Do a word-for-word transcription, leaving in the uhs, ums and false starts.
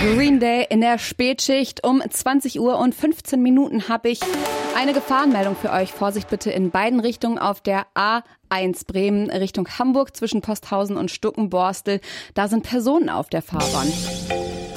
Green Day in der Spätschicht. Um zwanzig Uhr und fünfzehn Minuten habe ich eine Gefahrenmeldung für euch. Vorsicht bitte in beiden Richtungen auf der A eins Bremen Richtung Hamburg zwischen Posthausen und Stuckenborstel. Da sind Personen auf der Fahrbahn.